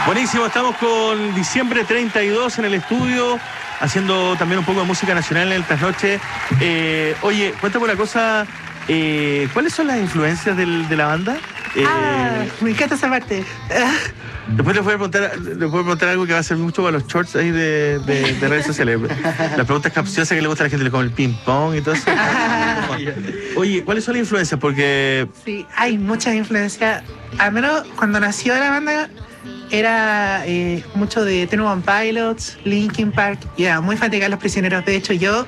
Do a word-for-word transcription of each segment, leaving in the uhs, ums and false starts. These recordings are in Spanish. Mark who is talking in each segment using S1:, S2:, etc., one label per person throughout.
S1: Buenísimo, estamos con Diciembre treinta y dos en el estudio, haciendo también un poco de música nacional en el trasnoche. Eh, oye, cuéntame una cosa, eh, ¿cuáles son las influencias del, de la banda? Eh,
S2: ah, me encanta esa parte.
S1: Después les voy a preguntar, les voy a preguntar algo que va a ser mucho para los shorts ahí de, de, de redes sociales. Las preguntas capciosas que le gusta a la gente, como el ping pong y todo eso. Oye, ¿cuáles son las influencias? Porque...
S2: Sí, hay muchas influencias. Al menos cuando nació la banda era eh, mucho de Ten One Pilots, Linkin Park, y era muy fanática de Los Prisioneros. De hecho, yo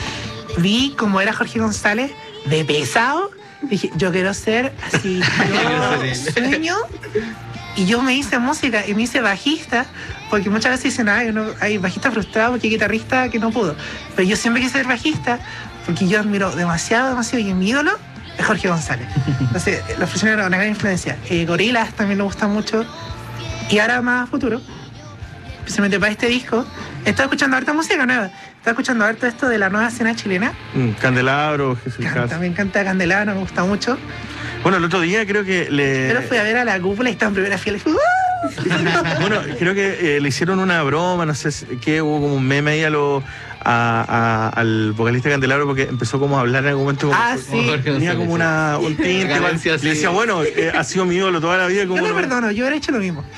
S2: vi cómo era Jorge González de pesado. Dije, yo quiero ser así. Yo sueño. Y yo me hice música y me hice bajista, porque muchas veces dicen, ay, uno, hay bajista frustrado porque hay guitarrista que no pudo. Pero yo siempre quise ser bajista porque yo admiro demasiado, demasiado, y mi ídolo es Jorge González. Entonces, Los Prisioneros eran una gran influencia. Eh, Gorillaz también me gusta mucho. Y ahora más a futuro, especialmente para este disco, he estado escuchando harta música nueva. Estaba escuchando harto esto de la nueva escena chilena.
S1: Mm, Candelabro, Jesús
S2: Canta,
S1: Cas.
S2: me encanta Candelabro, me gusta mucho.
S1: Bueno, el otro día creo que le...
S2: Pero fui a ver a la cúpula y estaba en primera fila y fui, ¡uh!
S1: Bueno, creo que eh, le hicieron una broma, no sé qué, hubo como un meme ahí a lo, a, a, al vocalista Candelabro, porque empezó como a hablar en algún momento. Como,
S2: Ah, sí.
S1: como tenía como una, un tinte.
S3: Ganancia,
S1: Le
S3: sí.
S1: decía, bueno, eh, ha sido mi ídolo toda la vida. Como
S2: Yo lo
S1: no...
S2: perdono, yo hubiera hecho lo mismo.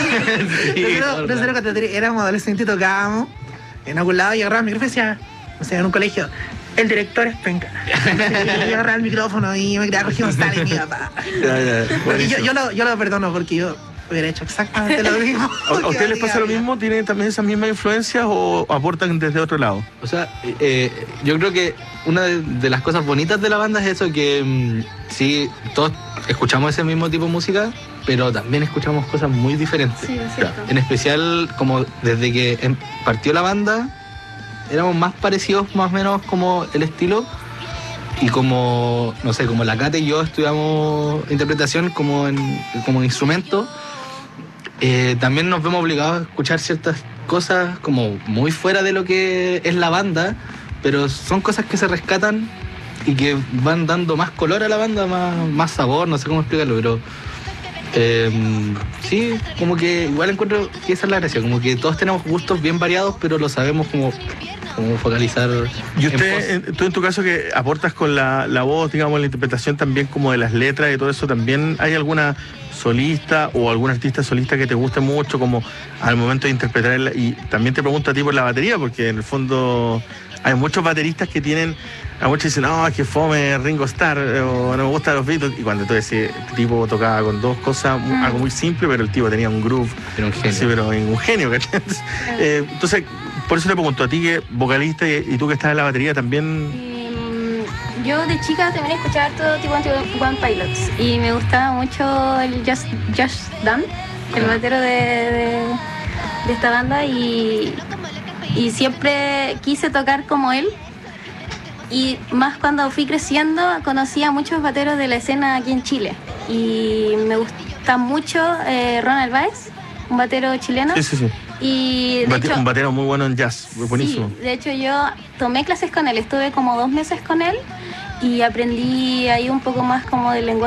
S3: Sí,
S2: Nosotros, nosotros cuando éramos adolescentes y tocábamos en algún lado y agarraba el micrófono y decía, o sea, en un colegio, el director es penca. Y yo agarraba el micrófono y me creía Jorge González y mi papá.
S1: Ya, ya,
S2: Porque yo, yo, lo, yo lo perdono porque yo hubiera hecho exactamente lo mismo.
S1: ¿A, a ustedes les pasa lo mismo? ¿Tienen también esas mismas influencias o aportan desde otro lado?
S3: O sea, eh, yo creo que una de, de las cosas bonitas de la banda es eso, que mmm, sí, todos escuchamos ese mismo tipo de música, pero también escuchamos cosas muy diferentes.
S4: Sí, es cierto.
S3: En especial, como desde que em- partió la banda, éramos más parecidos más o menos como el estilo, y como, no sé, como la Cate y yo estudiamos interpretación como, en, como instrumento, eh, también nos vemos obligados a escuchar ciertas cosas como muy fuera de lo que es la banda, pero son cosas que se rescatan y que van dando más color a la banda, más, más sabor, no sé cómo explicarlo, pero eh, sí, como que igual encuentro que esa es la gracia, como que todos tenemos gustos bien variados, pero lo sabemos como, como focalizar.
S1: Y
S3: en
S1: usted, en, tú en tu caso que aportas con la, la voz, digamos, la interpretación también como de las letras y todo eso, ¿también hay alguna solista o algún artista solista que te guste mucho como al momento de interpretar? Y también te pregunto a ti por la batería, porque en el fondo hay muchos bateristas que tienen, a muchos dicen, no, es que fome Ringo Starr, o no me gustan los Beatles, y cuando tú decís, este tipo tocaba con dos cosas, mm. algo muy simple, pero el tipo tenía un groove,
S3: Era un genio.
S1: así, pero un genio, ¿cachai? eh, entonces, por eso te pregunto, a ti que vocalista y, y tú que estás en la batería también...
S4: Eh, yo de chica también escuchaba todo tipo de One Pilots y me gustaba mucho el Just, Just Dan, el batero de, de, de esta banda, y, y siempre quise tocar como él. Y más cuando fui creciendo, conocí a muchos bateros de la escena aquí en Chile. Y me gusta mucho eh, Ronald Baez, un batero chileno.
S1: Sí, sí, sí.
S4: Y de
S1: un, bate,
S4: hecho,
S1: un batero muy bueno en jazz, buenísimo.
S4: Sí, de hecho yo tomé clases con él, estuve como dos meses con él y aprendí ahí un poco más como del lenguaje